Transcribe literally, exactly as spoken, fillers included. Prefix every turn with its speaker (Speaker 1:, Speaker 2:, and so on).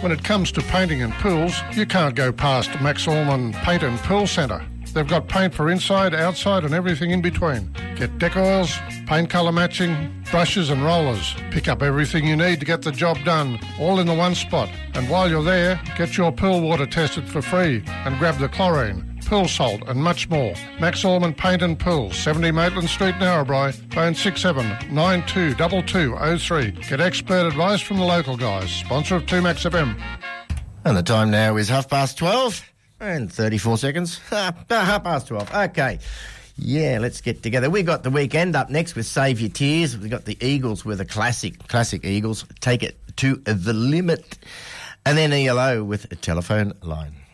Speaker 1: When it comes to painting and pools, you can't go past Max Allman Paint and Pool Centre. They've got paint for inside, outside and everything in between. Get deck oils, paint colour matching, brushes and rollers. Pick up everything you need to get the job done, all in the one spot. And while you're there, get your pool water tested for free and grab the chlorine, pool salt and much more. Max Allman Paint and Pool, seventy Maitland Street, Narrabri. Phone six seven nine two two two oh three. Get expert advice from the local guys. Sponsor of two Max F M.
Speaker 2: And the time now is half past twelve and thirty-four seconds. half past twelve. Okay. Yeah, let's get together. We've got the weekend up next with Save Your Tears. We've got the Eagles with a classic, classic Eagles. Take it to the limit. And then E L O with a telephone line.